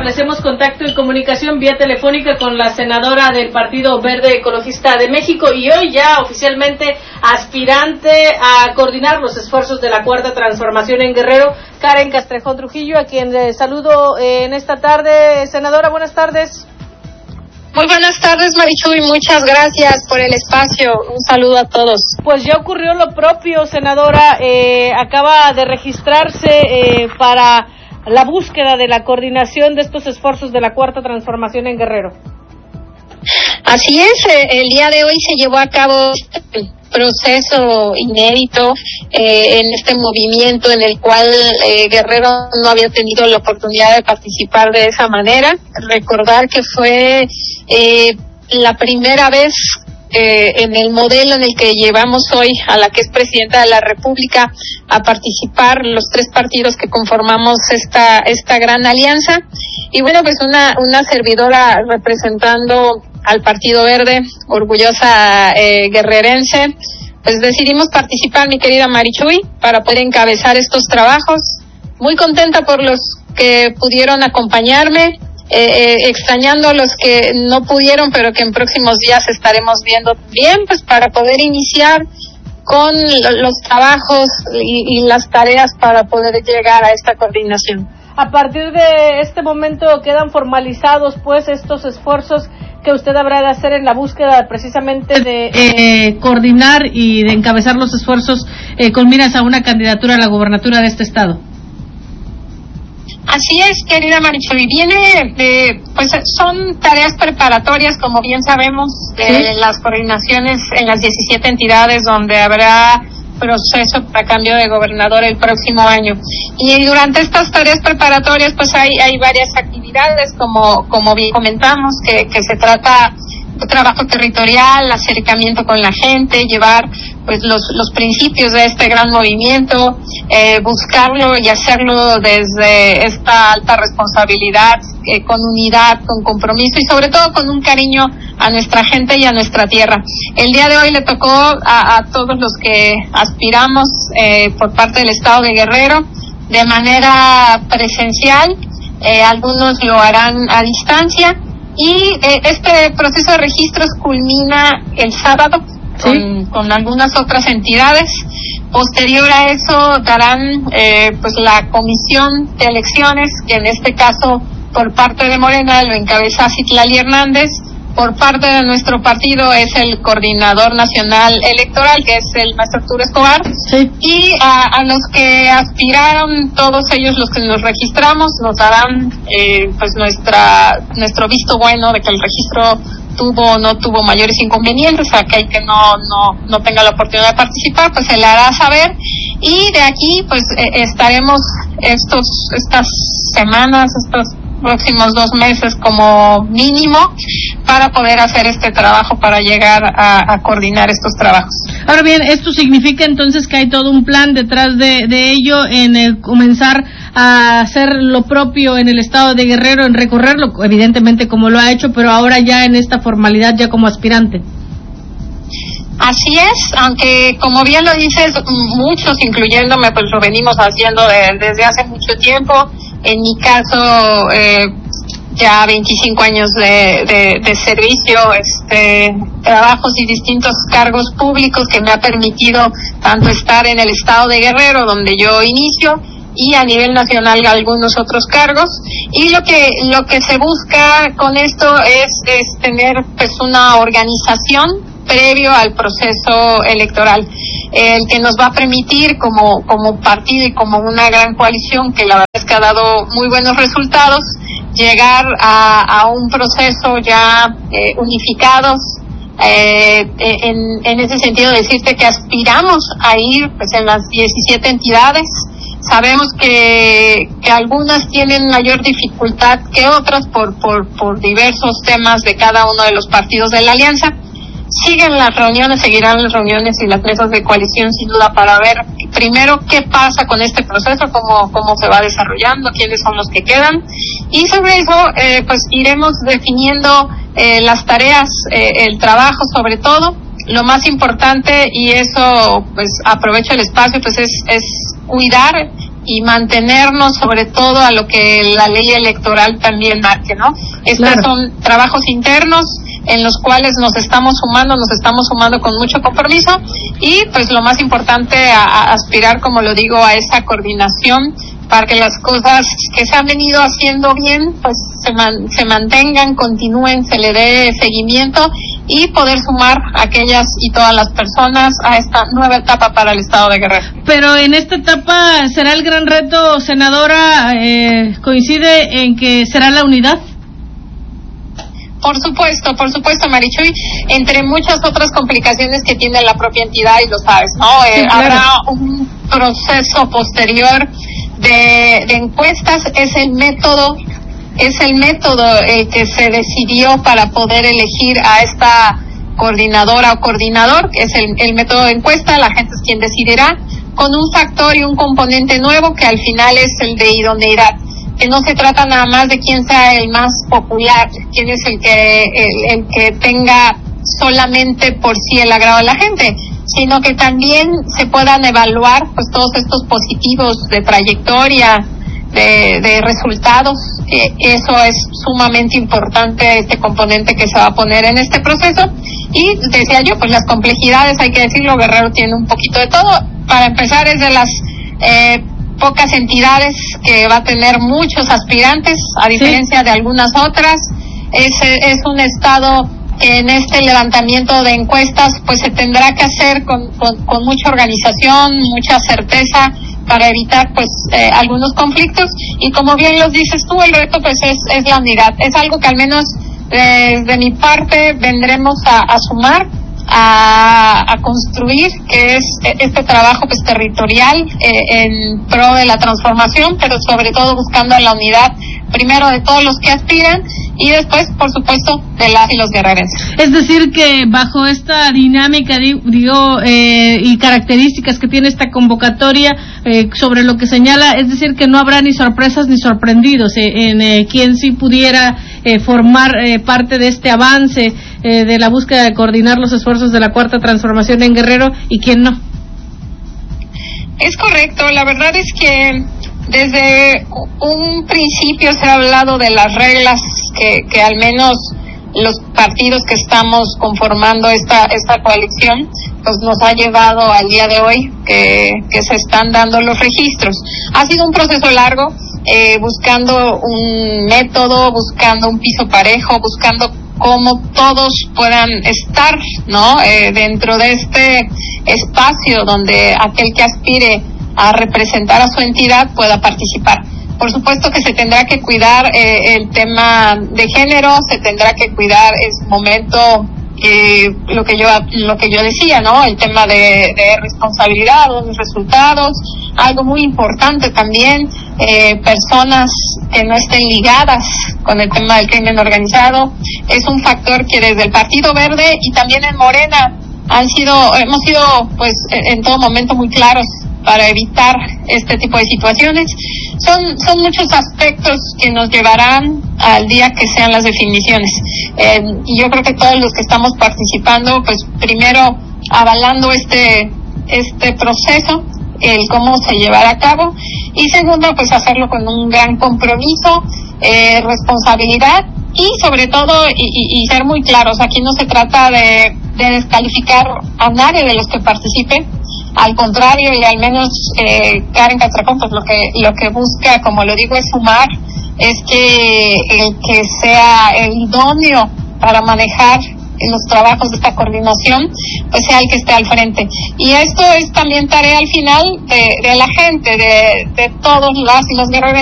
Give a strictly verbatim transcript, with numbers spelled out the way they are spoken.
establecemos contacto y comunicación vía telefónica con la senadora del Partido Verde Ecologista de México y hoy ya oficialmente aspirante a coordinar los esfuerzos de la Cuarta Transformación en Guerrero, Karen Castrejón Trujillo, a quien eh, saludo eh, en esta tarde. Senadora, buenas tardes. Muy buenas tardes, Marichuy, muchas gracias por el espacio, un saludo a todos. Pues ya ocurrió lo propio, senadora, eh, acaba de registrarse eh, para la búsqueda de la coordinación de estos esfuerzos de la Cuarta Transformación en Guerrero. Así es, el día de hoy se llevó a cabo este proceso inédito eh, en este movimiento en el cual eh, Guerrero no había tenido la oportunidad de participar de esa manera. Recordar que fue eh, la primera vez Eh, en el modelo en el que llevamos hoy a la que es presidenta de la República a participar los tres partidos que conformamos esta esta gran alianza. Y bueno, pues una una servidora representando al Partido Verde, orgullosa eh, guerrerense, pues decidimos participar, mi querida Marichuy, para poder encabezar estos trabajos. Muy contenta por los que pudieron acompañarme. Eh, eh, extrañando a los que no pudieron, pero que en próximos días estaremos viendo bien, pues para poder iniciar con los trabajos y, y las tareas para poder llegar a esta coordinación. A partir de este momento quedan formalizados pues estos esfuerzos que usted habrá de hacer en la búsqueda precisamente de eh, coordinar y de encabezar los esfuerzos eh, con miras a una candidatura a la gobernatura de este estado. Así es, querida Marichuy, viene de, pues son tareas preparatorias, como bien sabemos, de ¿sí? las coordinaciones en las diecisiete entidades donde habrá proceso para cambio de gobernador el próximo año. Y durante estas tareas preparatorias, pues hay hay varias actividades, como como bien comentamos, que, que se trata de trabajo territorial, acercamiento con la gente, llevar pues los los principios de este gran movimiento, eh, buscarlo y hacerlo desde esta alta responsabilidad, eh, con unidad, con compromiso y sobre todo con un cariño a nuestra gente y a nuestra tierra. El día de hoy le tocó a, a todos los que aspiramos eh, por parte del Estado de Guerrero de manera presencial, eh, algunos lo harán a distancia y eh, este proceso de registros culmina el sábado. ¿Sí? Con, con algunas otras entidades. Posterior a eso darán eh, pues la comisión de elecciones, que en este caso por parte de Morena lo encabeza Citlali Hernández, por parte de nuestro partido es el coordinador nacional electoral, que es el maestro Arturo Escobar. Sí. Y a, a los que aspiraron, todos ellos los que nos registramos, nos darán eh, pues nuestra nuestro visto bueno de que el registro tuvo o no tuvo mayores inconvenientes, a aquel que no no no tenga la oportunidad de participar, pues se le hará saber, y de aquí pues eh, estaremos estos estas semanas, estos próximos dos meses como mínimo para poder hacer este trabajo, para llegar a, a coordinar estos trabajos. Ahora bien, esto significa entonces que hay todo un plan detrás de, de ello, en el comenzar a hacer lo propio en el estado de Guerrero, en recorrerlo, evidentemente como lo ha hecho, pero ahora ya en esta formalidad, ya como aspirante. Así es, aunque como bien lo dices, muchos, incluyéndome, pues lo venimos haciendo de, desde hace mucho tiempo. En mi caso, eh, ya veinticinco años de, de, de servicio, este, trabajos y distintos cargos públicos que me ha permitido tanto estar en el estado de Guerrero, donde yo inicio, y a nivel nacional algunos otros cargos. Y lo que lo que se busca con esto es, es tener pues una organización previo al proceso electoral, el que nos va a permitir como como partido y como una gran coalición, que la verdad es que ha dado muy buenos resultados, llegar a, a un proceso ya eh, unificados. Eh, en, en ese sentido, decirte que aspiramos a ir pues en las diecisiete entidades. Sabemos que, que algunas tienen mayor dificultad que otras por, por, por diversos temas de cada uno de los partidos de la alianza. Siguen las reuniones, seguirán las reuniones y las mesas de coalición sin duda para ver primero qué pasa con este proceso, cómo, cómo se va desarrollando, quiénes son los que quedan, y sobre eso eh, pues iremos definiendo eh, las tareas, eh, el trabajo sobre todo. Lo más importante, y eso pues aprovecho el espacio, pues es, es cuidar y mantenernos sobre todo a lo que la ley electoral también marque, ¿no? Estos claro. son trabajos internos en los cuales nos estamos sumando, nos estamos sumando con mucho compromiso y pues lo más importante a, a aspirar, como lo digo, a esa coordinación para que las cosas que se han venido haciendo bien pues se, man, se mantengan, continúen, se le dé seguimiento y poder sumar a aquellas y todas las personas a esta nueva etapa para el Estado de Guerrero. Pero en esta etapa será el gran reto, senadora, eh, coincide en que será la unidad. Por supuesto, por supuesto, Marichuy, entre muchas otras complicaciones que tiene la propia entidad, y lo sabes, ¿no? Sí, eh, claro. Habrá un proceso posterior de, de encuestas, es el método, es el método el que se decidió para poder elegir a esta coordinadora o coordinador, que es el, el método de encuesta, la gente es quien decidirá, con un factor y un componente nuevo que al final es el de idoneidad. Que no se trata nada más de quién sea el más popular, quién es el que el, el que tenga solamente por sí el agrado de la gente, sino que también se puedan evaluar pues todos estos positivos de trayectoria, de, de resultados. Eh, eso es sumamente importante, este componente que se va a poner en este proceso. Y decía yo, pues las complejidades, hay que decirlo, Guerrero tiene un poquito de todo. Para empezar, es de las eh, pocas entidades que va a tener muchos aspirantes, a diferencia sí. de algunas otras. Es, es un estado que en este levantamiento de encuestas pues se tendrá que hacer con, con, con mucha organización, mucha certeza para evitar pues eh, algunos conflictos, y como bien los dices tú, el reto pues es, es la unidad. Es algo que al menos eh, de mi parte vendremos a, a sumar A, a construir, que es este trabajo pues territorial eh, en pro de la transformación, pero sobre todo buscando la unidad, primero de todos los que aspiran y después, por supuesto, de las y los guerrerenses. Es decir, que bajo esta dinámica, digo, eh, y características que tiene esta convocatoria, eh, sobre lo que señala, es decir, que no habrá ni sorpresas ni sorprendidos eh, en eh, quien sí pudiera eh, formar eh, parte de este avance eh, de la búsqueda de coordinar los esfuerzos de la Cuarta Transformación en Guerrero y quién no. Es correcto, la verdad es que desde un principio se ha hablado de las reglas que, que al menos los partidos que estamos conformando esta esta coalición pues nos ha llevado al día de hoy que, que se están dando los registros. Ha sido un proceso largo, eh, buscando un método, buscando un piso parejo, buscando cómo todos puedan estar, ¿no? Eh, dentro de este espacio donde aquel que aspire a representar a su entidad pueda participar. Por supuesto que se tendrá que cuidar eh, el tema de género, se tendrá que cuidar ese momento, eh, lo que yo lo que yo decía, ¿no? El tema de, de responsabilidad, los resultados, algo muy importante también, eh, personas que no estén ligadas con el tema del crimen organizado, es un factor que desde el Partido Verde y también en Morena han sido, hemos sido pues en todo momento muy claros para evitar este tipo de situaciones. Son son muchos aspectos que nos llevarán al día que sean las definiciones. Eh, y yo creo que todos los que estamos participando, pues primero avalando este este proceso, el cómo se llevará a cabo, y segundo, pues hacerlo con un gran compromiso, eh, responsabilidad y sobre todo, y, y, y ser muy claros, aquí no se trata de, de descalificar a nadie de los que participen. Al contrario, y al menos eh, Karen Castrejón, pues lo que lo que busca, como lo digo, es sumar, es que el que sea el idóneo para manejar los trabajos de esta coordinación, pues sea el que esté al frente. Y esto es también tarea al final de, de la gente, de, de todos las y los guerreros